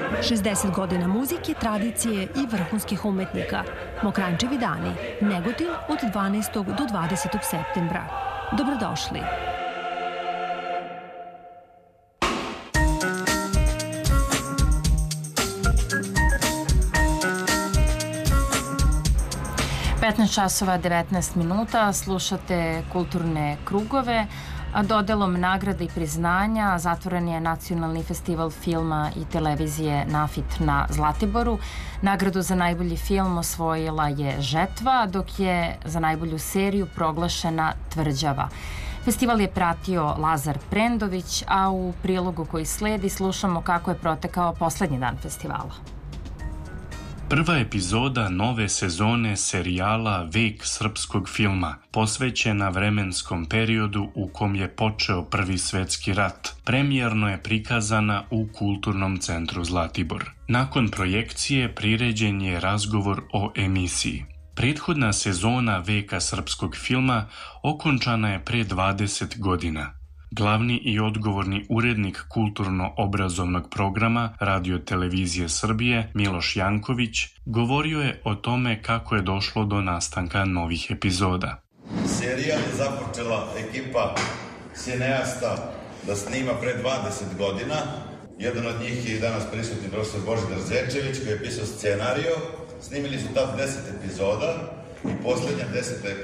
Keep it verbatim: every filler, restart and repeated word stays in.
šezdeset godina muzike, tradicije i vrhunskih umetnika. Mokranjčevi dani, Negotin od dvanaestog do dvadesetog septembra. Dobrodošli. petnaest časova devetnaest minuta, slušate Kulturne krugove, a dodelom nagrada i priznanja zatvoren je Nacionalni festival filma i televizije NAFIT na Zlatiboru. Nagradu za najbolji film osvojila je Žetva, dok je za najbolju seriju proglašena Tvrđava. Festival je pratio Lazar Prendović, a u prilogu koji sledi slušamo kako je protekao poslednji dan festivala. Prva epizoda nove sezone serijala Vek srpskog filma, posvećena vremenskom periodu u kom je počeo Prvi svetski rat, premijerno je prikazana u Kulturnom centru Zlatibor. Nakon projekcije priređen je razgovor o emisiji. Prethodna sezona Veka srpskog filma okončana je pre dvadeset godina. Glavni i odgovorni urednik kulturno-obrazovnog programa Radio-televizije Srbije, Miloš Janković, govorio je o tome kako je došlo do nastanka novih epizoda. Serijal je započela ekipa cineasta da snima pre dvadeset godina. Jedan od njih je i danas prisutni profesor Božidar Zečević, koji je pisao scenario. Snimili su tad deset epizoda i poslednja deseta epizoda